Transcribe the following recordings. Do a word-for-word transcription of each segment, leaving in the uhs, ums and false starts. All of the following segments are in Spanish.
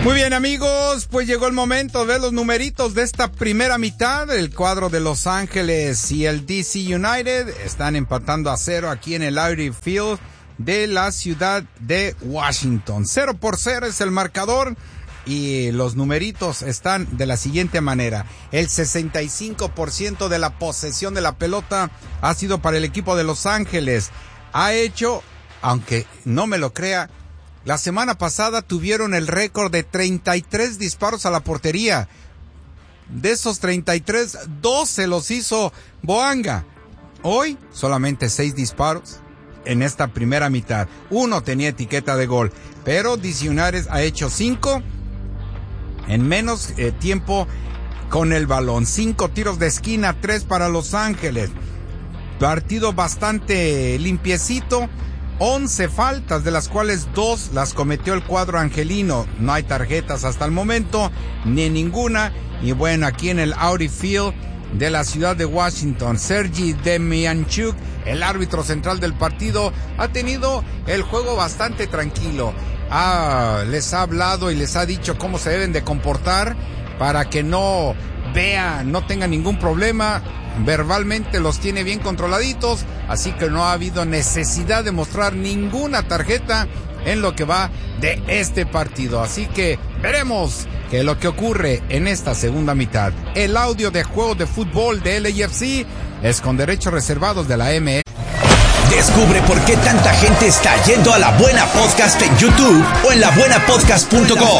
Muy bien, amigos, pues llegó el momento de ver los numeritos de esta primera mitad. El cuadro de Los Ángeles y el D C United están empatando a cero aquí en el Audi Field de la ciudad de Washington. Cero por cero es el marcador y los numeritos están de la siguiente manera. El sesenta y cinco por ciento de la posesión de la pelota ha sido para el equipo de Los Ángeles. Ha hecho, aunque no me lo crea, la semana pasada tuvieron el récord de treinta y tres disparos a la portería. De esos treinta y tres, doce los hizo Boanga. Hoy, solamente seis disparos en esta primera mitad. Uno tenía etiqueta de gol, pero D C United ha hecho cinco en menos eh, tiempo con el balón. Cinco tiros de esquina, tres para Los Ángeles. Partido bastante limpiecito. once faltas, de las cuales dos las cometió el cuadro angelino. No hay tarjetas hasta el momento, ni ninguna. Y bueno, aquí en el Audi Field de la ciudad de Washington, Sergei Demianchuk, el árbitro central del partido, ha tenido el juego bastante tranquilo. Ah, les ha hablado y les ha dicho cómo se deben de comportar para que no vean, no tengan ningún problema. Verbalmente los tiene bien controladitos, así que no ha habido necesidad de mostrar ninguna tarjeta en lo que va de este partido. Así que veremos qué es lo que ocurre en esta segunda mitad. El audio de juego de fútbol de L A F C es con derechos reservados de la M L. Descubre por qué tanta gente está yendo a La Buena Podcast en YouTube o en la buena podcast punto com.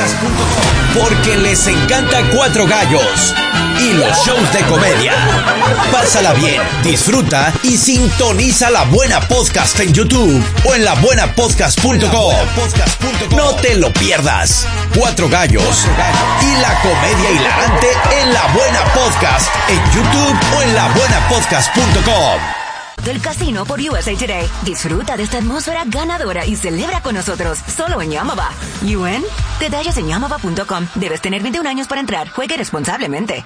Porque les encanta Cuatro Gallos y los shows de comedia. Pásala bien, disfruta y sintoniza La Buena Podcast en YouTube o en la buena podcast punto com. No te lo pierdas. Cuatro Gallos y la comedia hilarante en La Buena Podcast en YouTube o en la buena podcast punto com. Del casino por U S A Today. Disfruta de esta atmósfera ganadora y celebra con nosotros solo en Yamava. ¿U N? Detalles en yamava punto com. Debes tener veintiún años para entrar. Juegue responsablemente.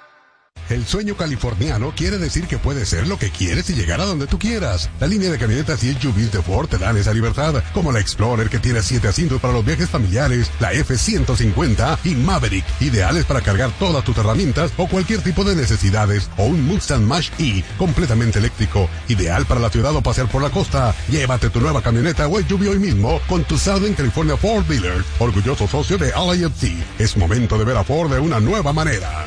El sueño californiano quiere decir que puedes ser lo que quieres y llegar a donde tú quieras. La línea de camionetas y S U Vs de Ford te dan esa libertad, como la Explorer, que tiene siete asientos para los viajes familiares, la F ciento cincuenta y Maverick, ideales para cargar todas tus herramientas o cualquier tipo de necesidades, o un Mustang Mach-E, completamente eléctrico, ideal para la ciudad o pasear por la costa. Llévate tu nueva camioneta o S U V hoy mismo con tu Southern California Ford Dealer, orgulloso socio de L A F C. Es momento de ver a Ford de una nueva manera.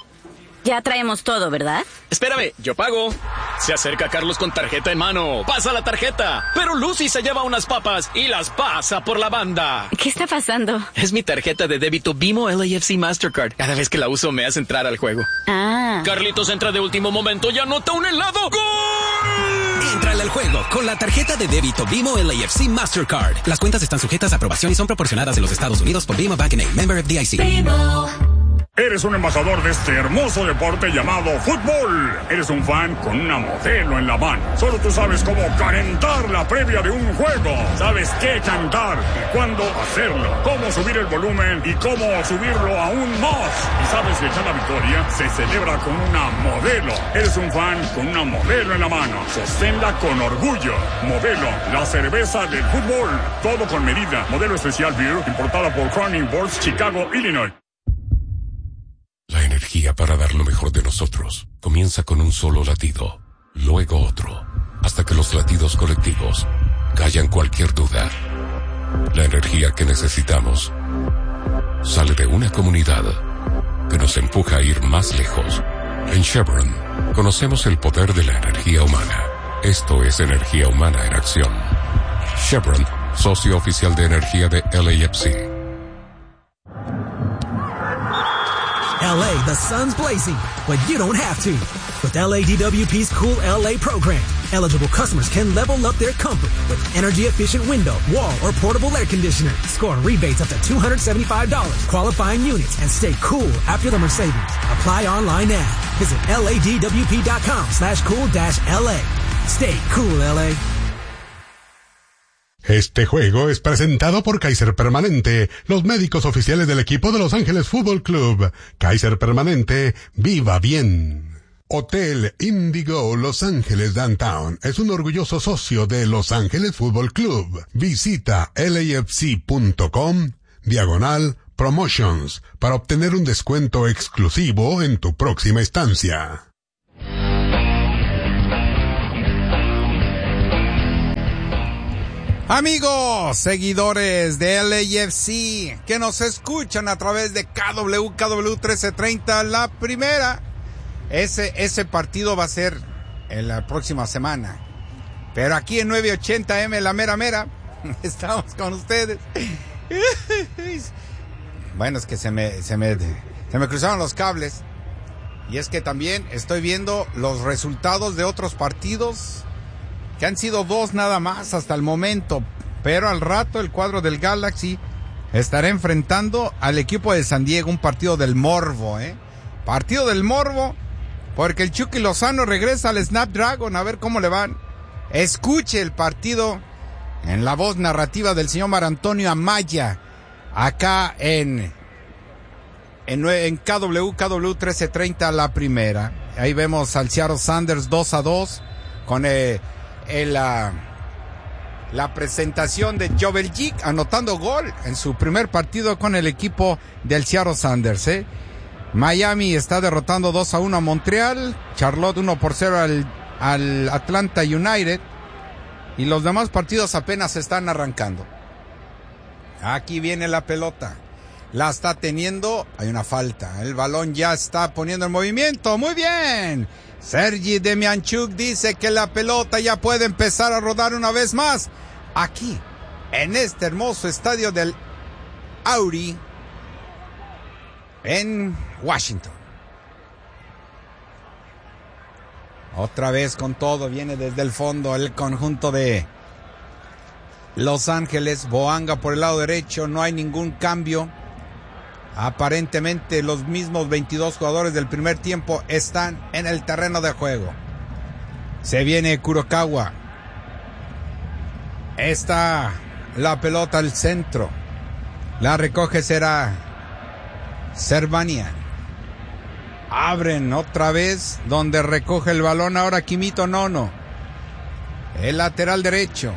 Ya traemos todo, ¿verdad? Espérame, yo pago. Se acerca Carlos con tarjeta en mano. Pasa la tarjeta. Pero Lucy se lleva unas papas y las pasa por la banda. ¿Qué está pasando? Es mi tarjeta de débito Bimo L A F C Mastercard. Cada vez que la uso me hace entrar al juego. Ah. Carlitos entra de último momento y anota un helado. ¡Gol! Entrale al juego con la tarjeta de débito Bimo L A F C Mastercard. Las cuentas están sujetas a aprobación y son proporcionadas en los Estados Unidos por Bimo Bank N A, member F D I C. Bimo. Eres un embajador de este hermoso deporte llamado fútbol. Eres un fan con una modelo en la mano. Solo tú sabes cómo calentar la previa de un juego. Sabes qué cantar y cuándo hacerlo. Cómo subir el volumen y cómo subirlo aún más. Y sabes que cada victoria se celebra con una modelo. Eres un fan con una modelo en la mano. Sosténla con orgullo. Modelo, la cerveza del fútbol. Todo con medida. Modelo especial beer, importada por Crown Imports, Chicago, Illinois. La energía para dar lo mejor de nosotros comienza con un solo latido, luego otro, hasta que los latidos colectivos callan cualquier duda. La energía que necesitamos sale de una comunidad que nos empuja a ir más lejos. En Chevron conocemos el poder de la energía humana. Esto es energía humana en acción. Chevron, socio oficial de energía de L A F C. L A, the sun's blazing, but you don't have to. With L A D W P's Cool L A program, eligible customers can level up their comfort with energy-efficient window, wall, or portable air conditioner. Score rebates up to two hundred seventy-five dollars, qualifying units, and stay cool after the savings. Apply online now. Visit ladwp.com slash cool dash LA. Stay cool, L A. Este juego es presentado por Kaiser Permanente, los médicos oficiales del equipo de Los Ángeles Fútbol Club. Kaiser Permanente, viva bien. Hotel Indigo Los Ángeles Downtown es un orgulloso socio de Los Ángeles Fútbol Club. Visita L A F C punto com diagonal promotions, para obtener un descuento exclusivo en tu próxima estancia. Amigos, seguidores de L A F C, que nos escuchan a través de K W K W trece treinta, la primera, ese, ese partido va a ser en la próxima semana, pero aquí en nueve ochenta M, la mera mera, estamos con ustedes. Bueno, es que se me, se me, se me cruzaron los cables, y es que también estoy viendo los resultados de otros partidos, que han sido dos nada más hasta el momento, pero al rato el cuadro del Galaxy estará enfrentando al equipo de San Diego, un partido del morbo, ¿eh? Partido del morbo, porque el Chucky Lozano regresa al Snapdragon, a ver cómo le van. Escuche el partido en la voz narrativa del señor Mar Antonio Amaya, acá en, en, en K W K W trece treinta, la primera. Ahí vemos al Seattle Sounders dos a dos, con eh, el, la, la presentación de Jovel Jig anotando gol en su primer partido con el equipo del Seattle Sounders, ¿eh? Miami está derrotando dos a uno a Montreal, Charlotte uno por cero al, al Atlanta United, y los demás partidos apenas se están arrancando. Aquí viene la pelota, la está teniendo, hay una falta, el balón ya está poniendo en movimiento, muy bien. Sergi Demianchuk dice que la pelota ya puede empezar a rodar una vez más, aquí, en este hermoso estadio del Audi, en Washington. Otra vez con todo, viene desde el fondo el conjunto de Los Ángeles. Boanga por el lado derecho, no hay ningún cambio. Aparentemente los mismos veintidós jugadores del primer tiempo están en el terreno de juego. Se viene Kurokawa. Está la pelota al centro. La recoge será Servania. Abren otra vez donde recoge el balón ahora Quimito Nono. El lateral derecho.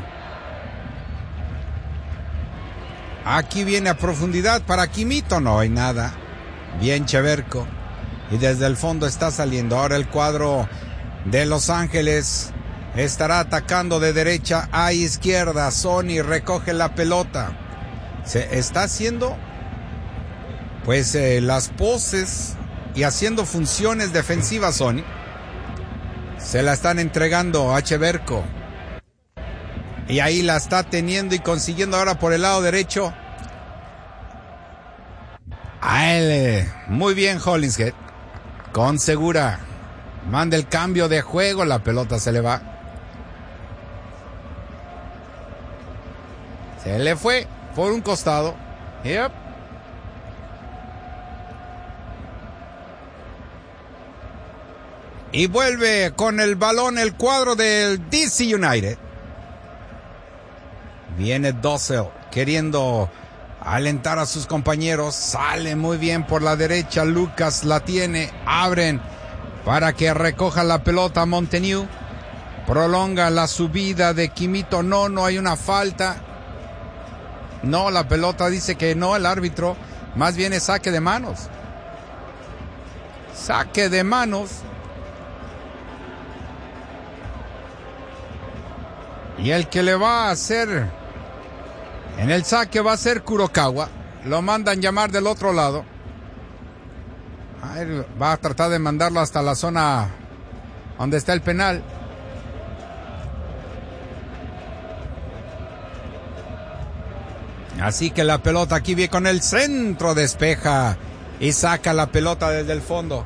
Aquí viene a profundidad para Quimito, no hay nada. Bien Cheverco. Y desde el fondo está saliendo. Ahora el cuadro de Los Ángeles estará atacando de derecha a izquierda. Sony recoge la pelota. Se está haciendo pues eh, las poses y haciendo funciones defensivas. Sony se la están entregando a Cheverco. Y ahí la está teniendo y consiguiendo ahora por el lado derecho. A él. Muy bien Hollingshead. Con segura. Manda el cambio de juego. La pelota se le va. Se le fue por un costado. Yep. Y vuelve con el balón el cuadro del D C United. Viene Dossel queriendo alentar a sus compañeros. Sale muy bien por la derecha. Lucas la tiene. Abren para que recoja la pelota Monteniu. Prolonga la subida de Quimito. No, no hay una falta. No, la pelota dice que no, el árbitro. Más bien es saque de manos. Saque de manos. Y el que le va a hacer en el saque va a ser Kurokawa. Lo mandan llamar del otro lado. Ay, va a tratar de mandarlo hasta la zona donde está el penal. Así que la pelota aquí viene con el centro, despeja y saca la pelota desde el fondo.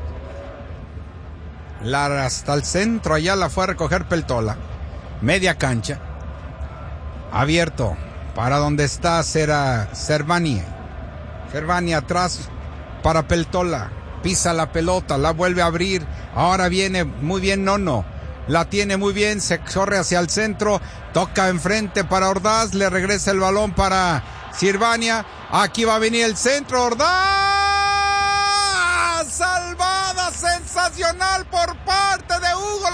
La, hasta el centro, allá la fue a recoger Peltola. Media cancha. Abierto. Para donde está será Servania. Servania atrás para Peltola. Pisa la pelota, la vuelve a abrir. Ahora viene muy bien Nono. La tiene muy bien, se corre hacia el centro. Toca enfrente para Ordaz. Le regresa el balón para Servania. Aquí va a venir el centro. Ordaz. Salvada sensacional por parte de Hugo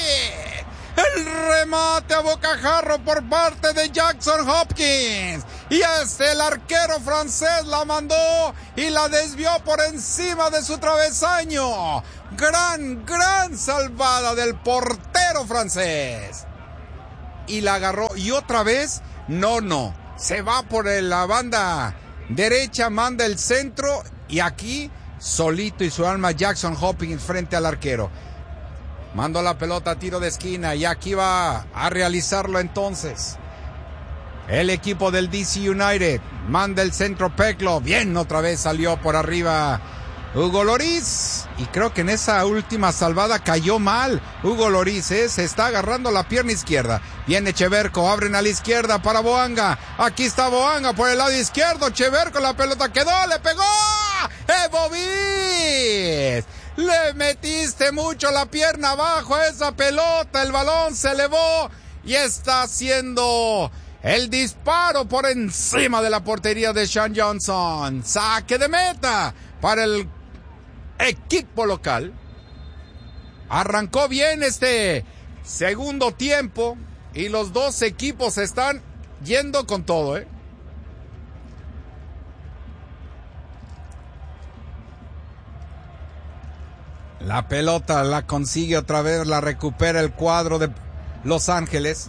Lorí. El remate a bocajarro por parte de Jackson Hopkins. y este el arquero francés la mandó y la desvió por encima de su travesaño. Gran, gran salvada del portero francés. Y la agarró y otra vez, no, no, se va por la banda derecha, manda el centro y aquí solito y su alma Jackson Hopkins frente al arquero. Mandó la pelota a tiro de esquina y aquí va a realizarlo entonces el equipo del D C United. Manda el centro Peklo. Bien, otra vez salió por arriba Hugo Lloris. Y creo que en esa última salvada cayó mal Hugo Lloris, ¿eh? Se está agarrando la pierna izquierda. Viene Cheverco, abren a la izquierda para Boanga. Aquí está Boanga por el lado izquierdo. Cheverco, la pelota quedó, le pegó. ¡Evo Bis! Le metiste mucho la pierna abajo a esa pelota. El balón se elevó y está haciendo el disparo por encima de la portería de Sean Johnson. Saque de meta para el equipo local. Arrancó bien este segundo tiempo y los dos equipos están yendo con todo, ¿eh? La pelota la consigue otra vez, la recupera el cuadro de Los Ángeles.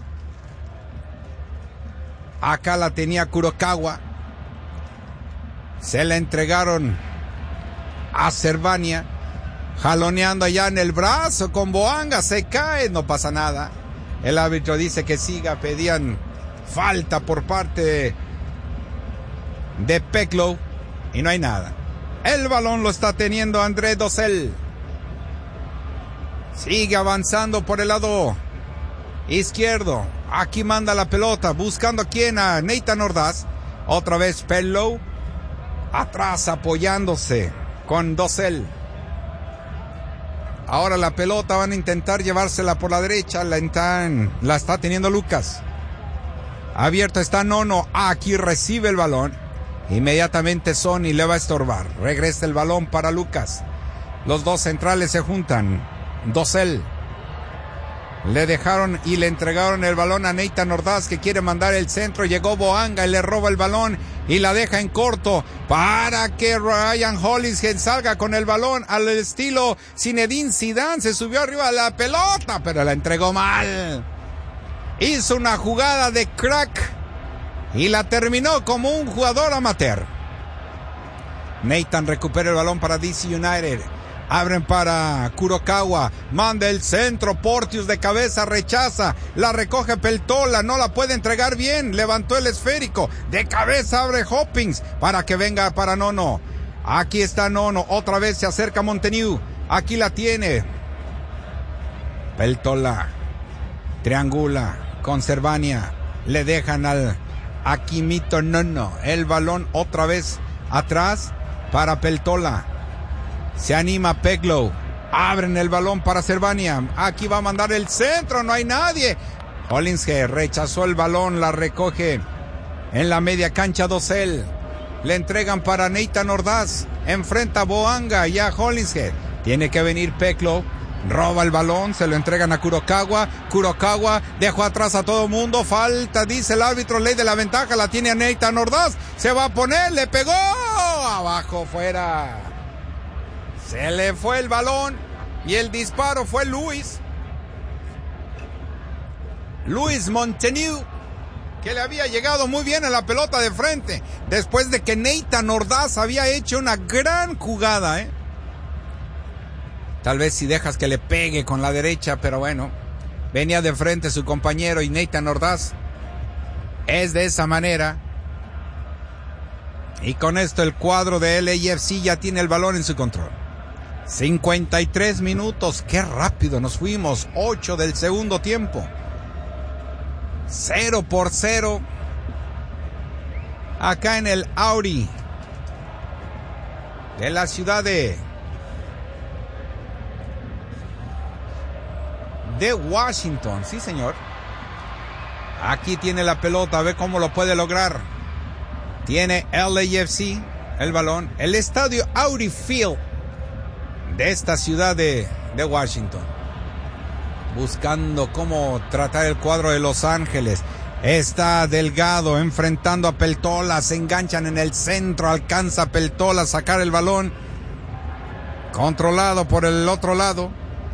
Acá la tenía Kurokawa. Se la entregaron a Cervania. Jaloneando allá en el brazo con Boanga. Se cae, no pasa nada. El árbitro dice que siga. Pedían falta por parte de Peklo. Y no hay nada. El balón lo está teniendo André Dossel. Sigue avanzando por el lado izquierdo. Aquí manda la pelota. Buscando a quién, a Nathan Ordaz. Otra vez Peklo. Atrás apoyándose con Dossel. Ahora la pelota van a intentar llevársela por la derecha. La, entan, la está teniendo Lucas. Abierto está Nono. Aquí recibe el balón. Inmediatamente Sonny le va a estorbar. Regresa el balón para Lucas. Los dos centrales se juntan. Dossel. Le dejaron y le entregaron el balón a Nathan Ordaz, que quiere mandar el centro. Llegó Boanga y le roba el balón y la deja en corto para que Ryan Hollingshead salga con el balón al estilo Zinedine Zidane. Se subió arriba de la pelota, pero la entregó mal. Hizo una jugada de crack y la terminó como un jugador amateur. Nathan recupera el balón para D C United. Abren para Kurokawa, manda el centro, Porteous de cabeza, rechaza, la recoge Peltola, no la puede entregar bien, levantó el esférico, de cabeza abre Hopkins, para que venga para Nono. Aquí está Nono, otra vez se acerca Monteniu, aquí la tiene. Peltola, triangula, con Cervania, le dejan al Akimito Nono, el balón otra vez atrás para Peltola. Se anima Peklo. Abren el balón para Cervania. Aquí va a mandar el centro. No hay nadie. Hollingshead rechazó el balón. La recoge en la media cancha Dossel. Le entregan para Nathan Ordaz. Enfrenta a Boanga y a Hollingshead. Tiene que venir Peklo. Roba el balón. Se lo entregan a Kurokawa. Kurokawa dejó atrás a todo mundo. Falta, dice el árbitro. Ley de la ventaja. La tiene a Nathan Ordaz. Se va a poner. Le pegó. Abajo, fuera. Se le fue el balón y el disparo fue Luis. Luis Monteniu, que le había llegado muy bien a la pelota de frente después de que Nathan Ordaz había hecho una gran jugada, ¿eh? Tal vez si dejas que le pegue con la derecha, pero bueno, venía de frente su compañero y Nathan Ordaz es de esa manera. Y con esto el cuadro de L A F C ya tiene el balón en su control. cincuenta y tres minutos, qué rápido nos fuimos. ocho del segundo tiempo. cero por cero. Acá en el Audi de la ciudad de de Washington. Sí, señor. Aquí tiene la pelota, a ver cómo lo puede lograr. Tiene L A F C el balón. El estadio Audi Field de esta ciudad de, de Washington. Buscando cómo tratar el cuadro de Los Ángeles. Está Delgado enfrentando a Peltola. Se enganchan en el centro. Alcanza Peltola a sacar el balón. Controlado por el otro lado.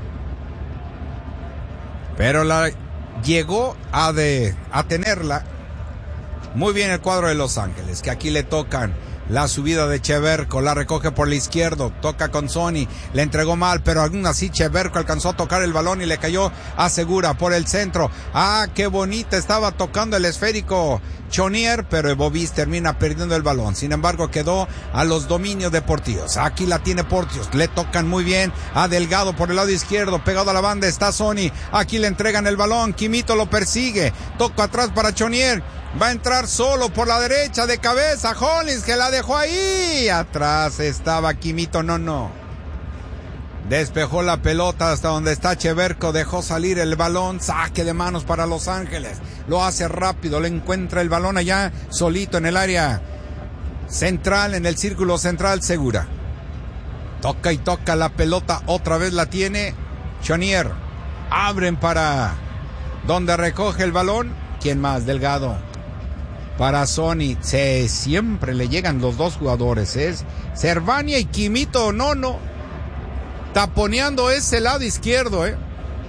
Pero la llegó a, de, a tenerla muy bien el cuadro de Los Ángeles. Que aquí le tocan la subida de Cheverco, la recoge por la izquierda, toca con Sony, le entregó mal, pero aún así Cheverco alcanzó a tocar el balón y le cayó a Segura por el centro. Ah, qué bonita estaba tocando el esférico Chonier, pero Bovis termina perdiendo el balón. Sin embargo, quedó a los dominios de Portillos. Aquí la tiene Portillos, le tocan muy bien a Delgado por el lado izquierdo, pegado a la banda está Sony. Aquí le entregan el balón, Quimito lo persigue, toca atrás para Chonier. Va a entrar solo por la derecha de cabeza. Hollins que la dejó ahí. Atrás estaba Quimito. No, no. Despejó la pelota hasta donde está Cheverco. Dejó salir el balón. Saque de manos para Los Ángeles. Lo hace rápido. Le encuentra el balón allá solito en el área central, en el círculo central. Segura. Toca y toca la pelota. Otra vez la tiene Chonier. Abren para donde recoge el balón. ¿Quién más? Delgado. Para Sony, se, siempre le llegan los dos jugadores, es Cervania y Quimito, no, no, taponeando ese lado izquierdo, eh.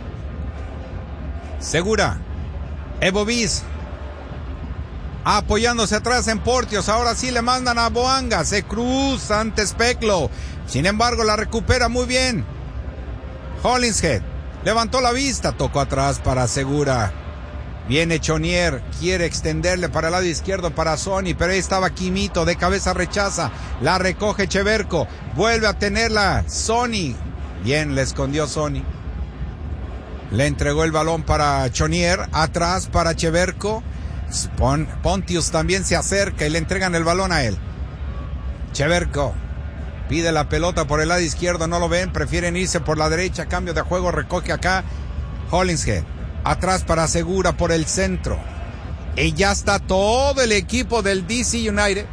Segura, Ebovis, apoyándose atrás en Portillos, ahora sí le mandan a Boanga, se cruza ante Speclo, sin embargo la recupera muy bien, Hollingshead, levantó la vista, tocó atrás para Segura. Viene Chonier, quiere extenderle para el lado izquierdo para Sony, pero ahí estaba Quimito, de cabeza rechaza, la recoge Cheverco, vuelve a tenerla Sony, bien le escondió Sony, le entregó el balón para Chonier, atrás para Cheverco, Pon, Pontius también se acerca y le entregan el balón a él, Cheverco pide la pelota por el lado izquierdo, no lo ven, prefieren irse por la derecha, cambio de juego, recoge acá Hollingshead. Atrás para Segura por el centro. Y ya está todo el equipo del D C United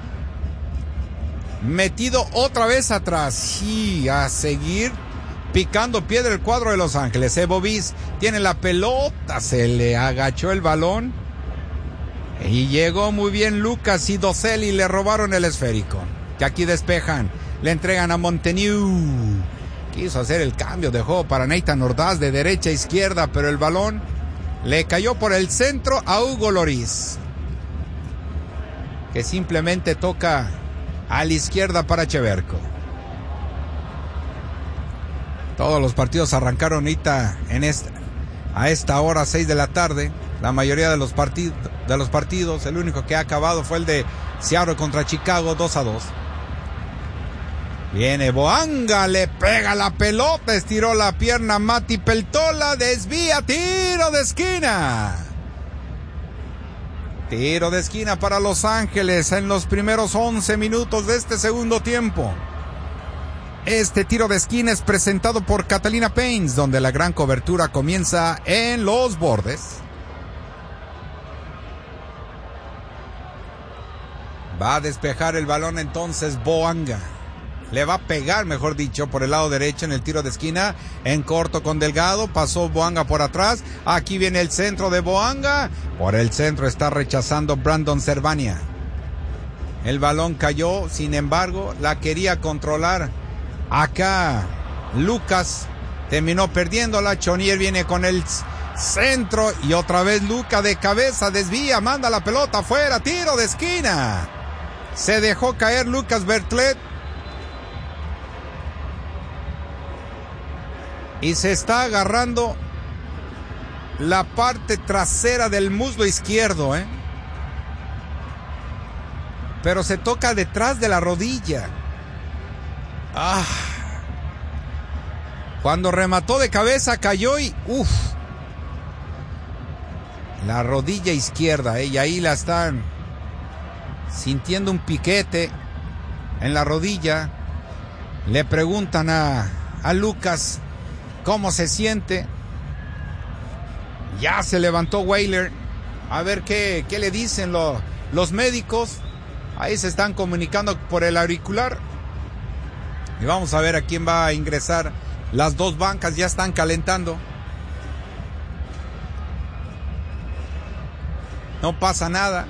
metido otra vez atrás. Y a seguir picando piedra el cuadro de Los Ángeles. Ebovis tiene la pelota. Se le agachó el balón. Y llegó muy bien Lucas y Doselli. Le robaron el esférico. Que aquí despejan. Le entregan a Monteniu. Quiso hacer el cambio de juego para Nathan Ordaz de derecha a izquierda. Pero el balón le cayó por el centro a Hugo Lloris, que simplemente toca a la izquierda para Cheverco. Todos los partidos arrancaron ahorita en esta, a esta hora, seis de la tarde. La mayoría de los, partid, de los partidos, el único que ha acabado fue el de Seattle contra Chicago, dos a dos. Viene Boanga, le pega la pelota, estiró la pierna Mati Peltola, desvía, tiro de esquina. Tiro de esquina para Los Ángeles en los primeros once minutos de este segundo tiempo. Este tiro de esquina es presentado por Catalina Paints, donde la gran cobertura comienza en los bordes. Va a despejar el balón entonces Boanga. Le va a pegar, mejor dicho, por el lado derecho en el tiro de esquina. En corto con Delgado. Pasó Boanga por atrás. Aquí viene el centro de Boanga. Por el centro está rechazando Brandon Cervania. El balón cayó. Sin embargo, la quería controlar. Acá Lucas terminó perdiéndola. Chonier viene con el centro. Y otra vez Lucas de cabeza. Desvía. Manda la pelota afuera. Tiro de esquina. Se dejó caer Lucas Bertlet. Y se está agarrando la parte trasera del muslo izquierdo, ¿eh? Pero se toca detrás de la rodilla. Ah. Cuando remató de cabeza cayó y uff. La rodilla izquierda, ¿eh? Y ahí la están sintiendo un piquete en la rodilla. Le preguntan a, a Lucas cómo se siente. Ya se levantó Weyler. A ver qué, qué le dicen lo, los médicos. Ahí se están comunicando por el auricular. Y vamos a ver a quién va a ingresar. Las dos bancas ya están calentando. No pasa nada.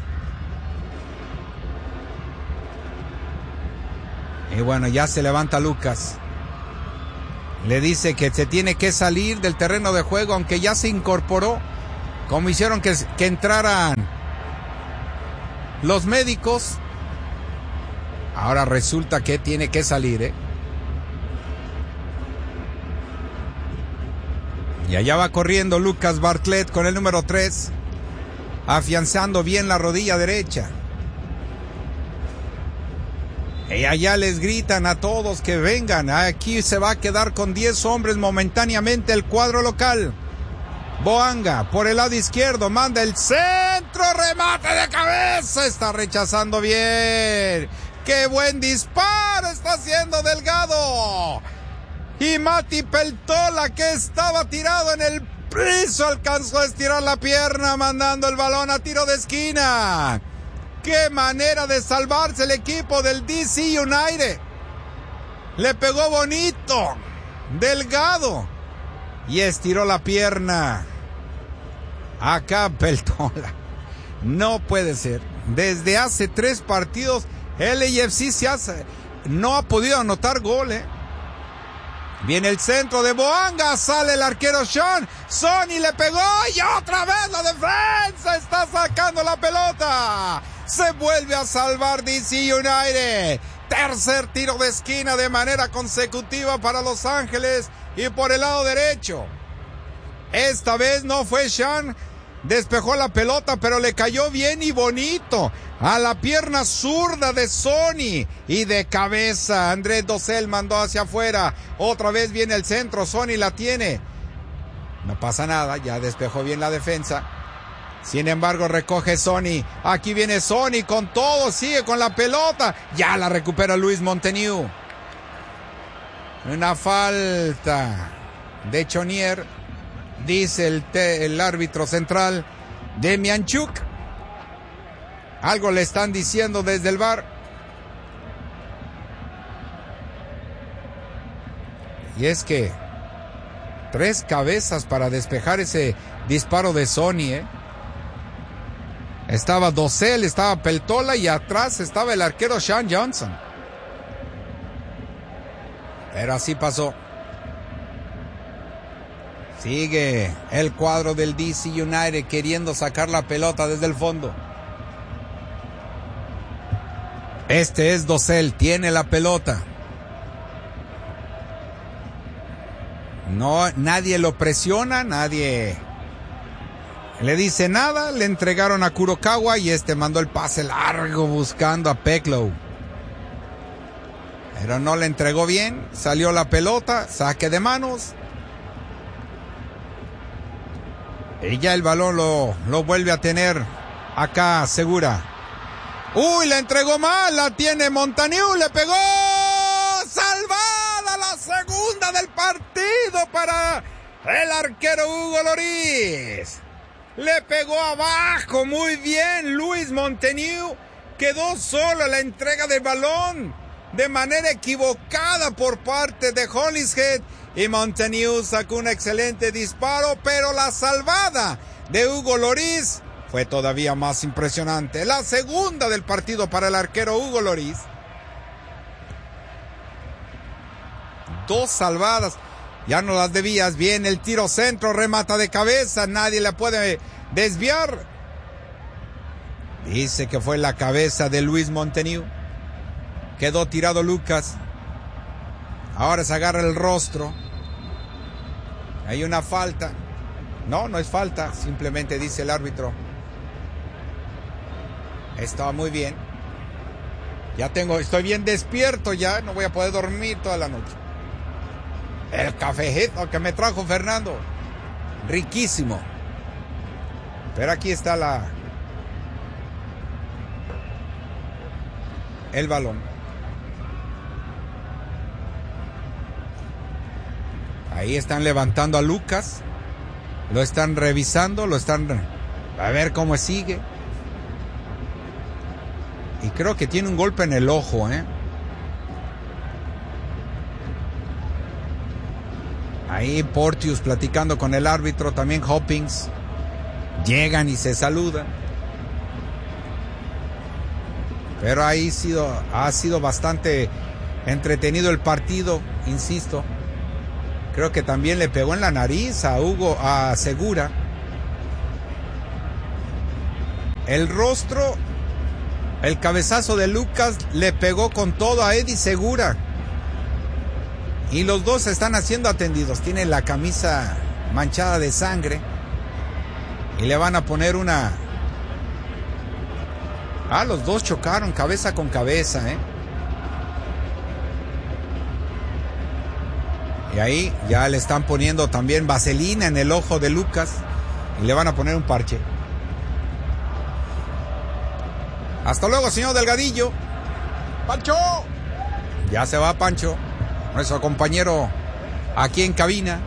Y bueno, ya se levanta Lucas. Le dice que se tiene que salir del terreno de juego, aunque ya se incorporó. Como hicieron que, que entraran los médicos. Ahora resulta que tiene que salir, ¿eh? Y allá va corriendo Lucas Bartlett con el número tres, afianzando bien la rodilla derecha. Y allá les gritan a todos que vengan. Aquí se va a quedar con diez hombres momentáneamente el cuadro local. Boanga por el lado izquierdo, manda el centro, remate de cabeza. Está rechazando bien. ¡Qué buen disparo está haciendo Delgado! Y Mati Peltola, que estaba tirado en el piso, alcanzó a estirar la pierna, mandando el balón a tiro de esquina. ¡Qué manera de salvarse el equipo del D C United! Le pegó bonito Delgado y estiró la pierna. Acá Peltola. No puede ser. Desde hace tres partidos el A F C se hace, no ha podido anotar gol, ¿eh? Viene el centro de Boanga, sale el arquero Sean, Sonny le pegó y otra vez la defensa está sacando la pelota. Se vuelve a salvar D C United. Tercer tiro de esquina de manera consecutiva para Los Ángeles y por el lado derecho. Esta vez no fue Sean, despejó la pelota, pero le cayó bien y bonito a la pierna zurda de Sonny y de cabeza. Andrés Dossel mandó hacia afuera. Otra vez viene el centro, Sonny la tiene. No pasa nada, ya despejó bien la defensa. Sin embargo, recoge Sonny. Aquí viene Sonny con todo, sigue con la pelota. Ya la recupera Luis Monteniu. Una falta de Chonier, dice el, te, el árbitro central, Demianchuk. Algo le están diciendo desde el V A R. Y es que tres cabezas para despejar ese disparo de Sonny, ¿eh? Estaba Dossel, estaba Peltola y atrás estaba el arquero Sean Johnson. Pero así pasó. Sigue el cuadro del D C United queriendo sacar la pelota desde el fondo. Este es Dossel, tiene la pelota. No, nadie lo presiona, nadie le dice nada. Le entregaron a Kurokawa y este mandó el pase largo buscando a Peklow. Pero no le entregó bien, salió la pelota, saque de manos. Y ya el balón lo, lo vuelve a tener acá Segura. Uy, le entregó mal, la tiene Monteniu, le pegó. Salvada la segunda del partido para el arquero Hugo Lloris. Le pegó abajo, muy bien Luis Monteniu. Quedó solo la entrega del balón de manera equivocada por parte de Hollingshead. Y Monteniu sacó un excelente disparo, pero la salvada de Hugo Lloris fue todavía más impresionante. La segunda del partido para el arquero Hugo Lloris. Dos salvadas. Ya no las debías. Viene el tiro centro, remata de cabeza. Nadie la puede desviar. Dice que fue la cabeza de Luis Monteniu. Quedó tirado Lucas. Ahora se agarra el rostro. Hay una falta. No, no es falta. Simplemente dice el árbitro. Estaba muy bien. Ya tengo, estoy bien despierto ya. No voy a poder dormir toda la noche. El cafecito que me trajo Fernando. Riquísimo. Pero aquí está la... el balón. Ahí están levantando a Lucas. Lo están revisando, lo están... a ver cómo sigue. Y creo que tiene un golpe en el ojo, ¿eh? Ahí Porteous platicando con el árbitro, también Hoppings. Llegan y se saludan. Pero ahí sido, ha sido bastante entretenido el partido, insisto. Creo que también le pegó en la nariz a Hugo, a Segura. El rostro, el cabezazo de Lucas le pegó con todo a Eddie Segura. Y los dos se están haciendo atendidos. Tiene la camisa manchada de sangre. Y le van a poner una... Ah, los dos chocaron cabeza con cabeza, ¿eh? Y ahí ya le están poniendo también vaselina en el ojo de Lucas. Y le van a poner un parche. Hasta luego, señor Delgadillo. ¡Pancho! Ya se va Pancho, nuestro compañero aquí en cabina.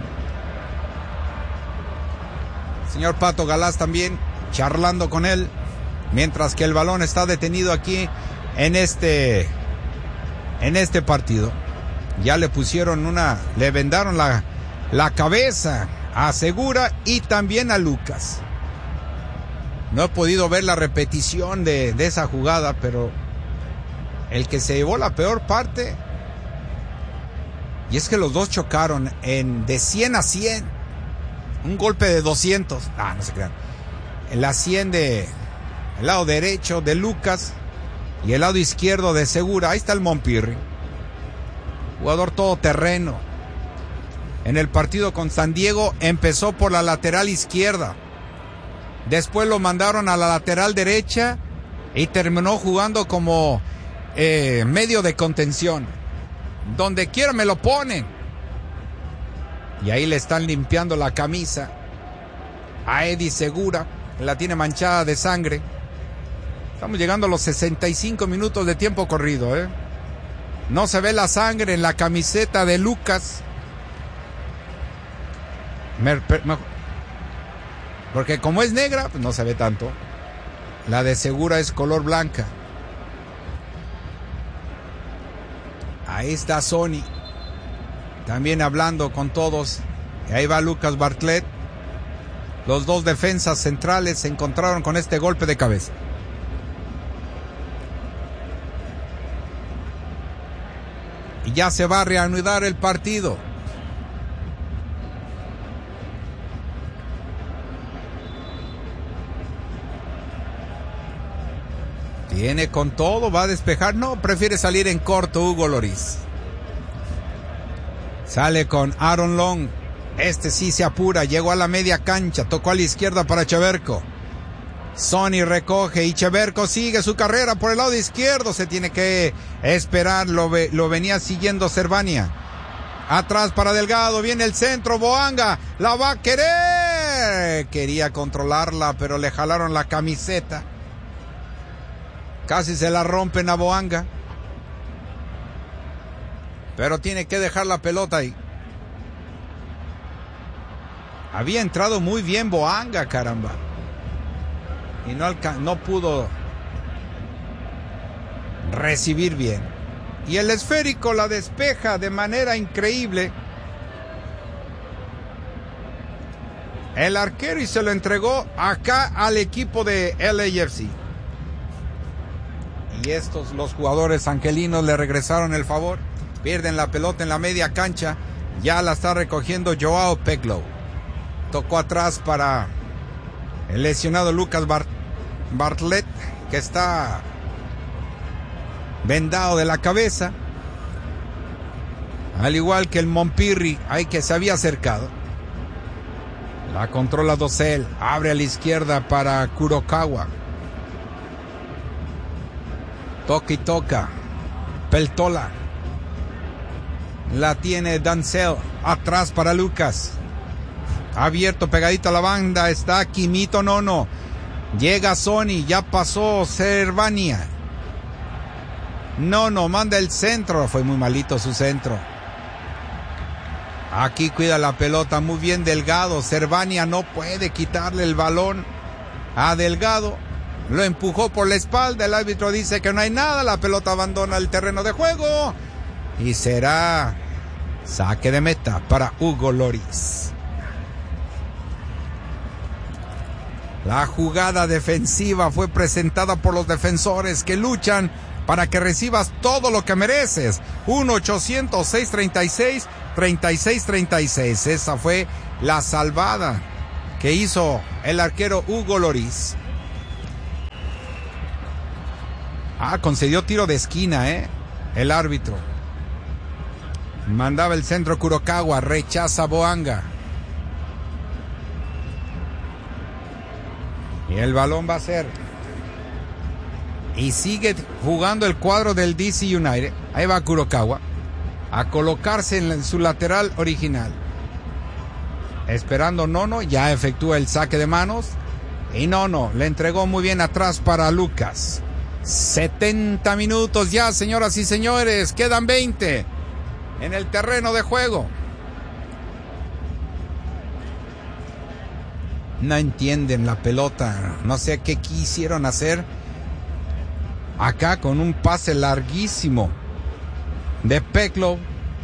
Señor Pato Galás también charlando con él. Mientras que el balón está detenido aquí en este, en este partido. Ya le pusieron una, le vendaron la, la cabeza a Segura y también a Lucas. No he podido ver la repetición de, de esa jugada, pero el que se llevó la peor parte, y es que los dos chocaron en de cien a cien. Un golpe de doscientos. Ah, no se crean. En la cien de... el lado derecho de Lucas y el lado izquierdo de Segura. Ahí está el Montpirri, jugador todoterreno. En el partido con San Diego empezó por la lateral izquierda, después lo mandaron a la lateral derecha y terminó jugando como eh, medio de contención. Donde quiera me lo ponen. Y ahí le están limpiando la camisa a Eddie Segura, que la tiene manchada de sangre. Estamos llegando a los sesenta y cinco minutos de tiempo corrido, ¿eh? No se ve la sangre en la camiseta de Lucas. Me, me, porque como es negra, pues no se ve tanto. La de Segura es color blanca. Ahí está Sony, también hablando con todos. Y ahí va Lucas Bartlett. Los dos defensas centrales se encontraron con este golpe de cabeza. Y ya se va a reanudar el partido. Viene con todo, va a despejar. No, prefiere salir en corto Hugo Lloris. Sale con Aaron Long. Este sí se apura, llegó a la media cancha, tocó a la izquierda para Cheverco. Sony recoge y Cheverco sigue su carrera por el lado izquierdo. Se tiene que esperar, lo, ve, lo venía siguiendo Servania. Atrás para Delgado, viene el centro, Boanga, la va a querer. Quería controlarla, pero le jalaron la camiseta. Casi se la rompen a Boanga. Pero tiene que dejar la pelota ahí. Había entrado muy bien Boanga, caramba. Y no, alca- no pudo recibir bien. Y el esférico la despeja de manera increíble el arquero y se lo entregó acá al equipo de L A F C. Y estos, los jugadores angelinos, le regresaron el favor. Pierden la pelota en la media cancha. Ya la está recogiendo Joao Peglow. Tocó atrás para el lesionado Lucas Bart- Bartlett, que está vendado de la cabeza. Al igual que el Montpirri, ahí que se había acercado. La controla Dosel. Abre a la izquierda para Kurokawa. Toca y toca. Peltola. La tiene Dancel. Atrás para Lucas. Abierto, pegadito a la banda. Está Kimito Nono. Llega Sony. Ya pasó Servania. Nono manda el centro. Fue muy malito su centro. Aquí cuida la pelota muy bien Delgado. Servania no puede quitarle el balón a Delgado. Lo empujó por la espalda. El árbitro dice que no hay nada. La pelota abandona el terreno de juego. Y será saque de meta para Hugo Lloris. La jugada defensiva fue presentada por los defensores que luchan para que recibas todo lo que mereces. uno ochocientos seiscientos treinta y seis treinta y seis treinta y seis. Esa fue la salvada que hizo el arquero Hugo Lloris. Ah, concedió tiro de esquina, ¿eh? El árbitro. Mandaba el centro Kurokawa, rechaza Boanga. Y el balón va a ser. Y sigue jugando el cuadro del D C United. Ahí va Kurokawa a colocarse en su lateral original. Esperando Nono, ya efectúa el saque de manos. Y Nono le entregó muy bien atrás para Lucas. setenta minutos ya, señoras y señores. Quedan veinte en el terreno de juego. No entienden la pelota. No sé qué quisieron hacer acá con un pase larguísimo de Peklo.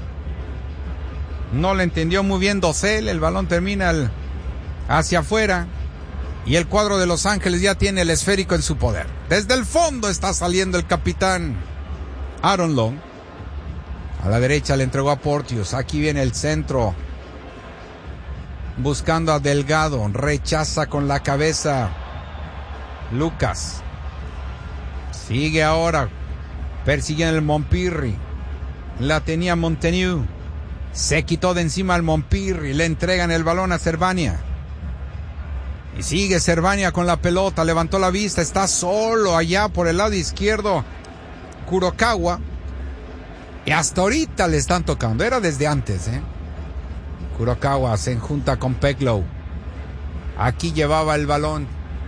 No le entendió muy bien Dossel. El balón termina el, hacia afuera. Y el cuadro de Los Ángeles ya tiene el esférico en su poder. Desde el fondo está saliendo el capitán Aaron Long. A la derecha le entregó a Porteous. Aquí viene el centro. Buscando a Delgado. Rechaza con la cabeza Lucas. Sigue ahora. Persiguiendo el Montpirri. La tenía Montaigne. Se quitó de encima al Montpirri. Le entregan el balón a Cervania. Y sigue Cervania con la pelota. Levantó la vista. Está solo allá por el lado izquierdo Kurokawa. Y hasta ahorita le están tocando. Era desde antes, ¿eh? Kurokawa se enjunta con Peklo. Aquí llevaba el balón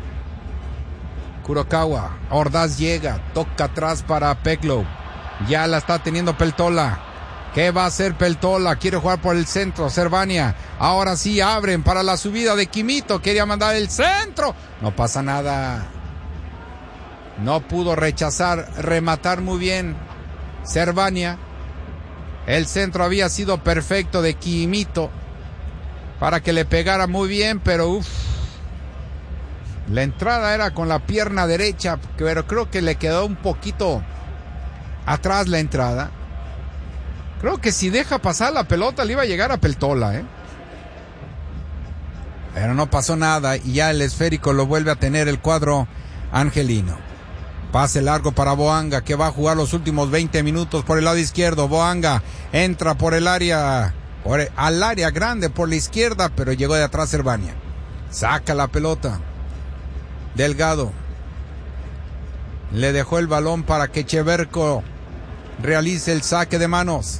Kurokawa. Ordaz llega. Toca atrás para Peklo. Ya la está teniendo Peltola. ¿Qué va a hacer Peltola? Quiere jugar por el centro. Cervania. Ahora sí abren para la subida de Quimito. Quería mandar el centro. No pasa nada. No pudo rechazar. Rematar muy bien Cervania. El centro había sido perfecto de Quimito para que le pegara muy bien, pero uff. La entrada era con la pierna derecha, pero creo que le quedó un poquito atrás la entrada. Creo que si deja pasar la pelota le iba a llegar a Peltola, ¿eh? Pero no pasó nada y ya el esférico lo vuelve a tener el cuadro angelino. Pase largo para Boanga, que va a jugar los últimos veinte minutos por el lado izquierdo. Boanga entra por el área, por el, al área grande por la izquierda, pero llegó de atrás Cervania. Saca la pelota. Delgado. Le dejó el balón para que Cheverco realice el saque de manos.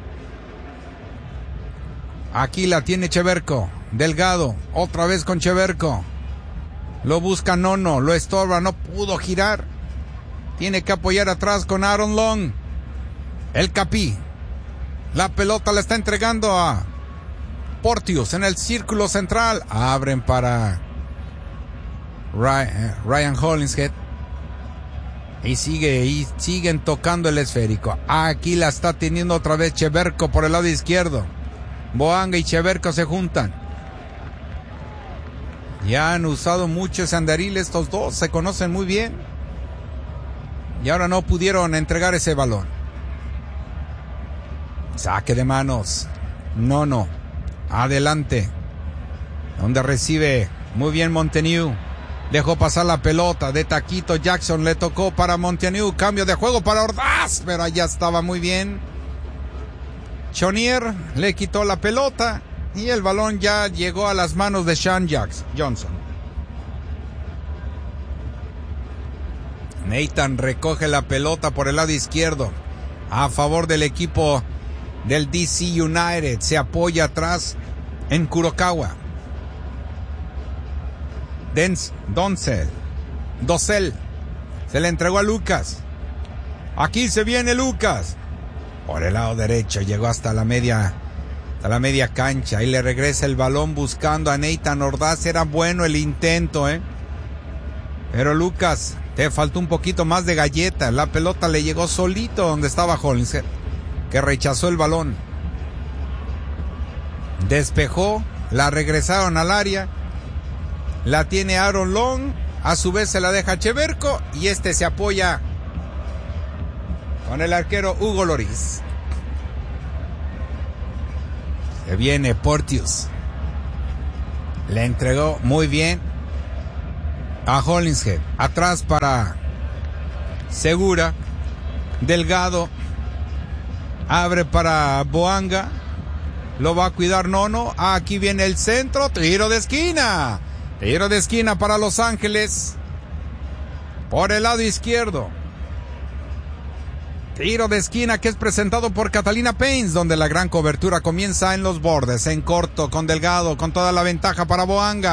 Aquí la tiene Cheverco. Delgado, otra vez con Cheverco. Lo busca Nono, lo estorba, no pudo girar. Tiene que apoyar atrás con Aaron Long. El Capi. La pelota la está entregando a Porteous en el círculo central. Abren para Ryan Hollingshead. Y sigue, y siguen tocando el esférico. Aquí la está teniendo otra vez Cheverco por el lado izquierdo. Boanga y Cheverco se juntan. Ya han usado mucho ese andaril estos dos, se conocen muy bien. Y ahora no pudieron entregar ese balón. Saque de manos. Nono. Adelante. Donde recibe muy bien Montaigne. Dejó pasar la pelota de taquito. Jackson le tocó para Montaigne. Cambio de juego para Ordaz. Pero allá estaba muy bien. Chonier le quitó la pelota. Y el balón ya llegó a las manos de Sean Jackson, Johnson. Nathan recoge la pelota por el lado izquierdo. A favor del equipo del D C United. Se apoya atrás en Kurokawa. Denz, Doncel, Dossel. Se le entregó a Lucas. Aquí se viene Lucas. Por el lado derecho llegó hasta la media, hasta la media cancha. Y le regresa el balón buscando a Nathan Ordaz. Era bueno el intento, ¿eh? Pero Lucas, te faltó un poquito más de galleta. La pelota le llegó solito donde estaba Hollingshead, que rechazó el balón. Despejó, la regresaron al área. La tiene Aaron Long. A su vez se la deja Cheverko. Y este se apoya con el arquero Hugo Lloris. Se viene Porteous. Le entregó muy bien a Hollingshead. Atrás para Segura. Delgado. Abre para Boanga. Lo va a cuidar Nono. Aquí viene el centro. Tiro de esquina. Tiro de esquina para Los Ángeles. Por el lado izquierdo. Tiro de esquina que es presentado por Catalina Paints, donde la gran cobertura comienza en los bordes, en corto, con Delgado, con toda la ventaja para Boanga.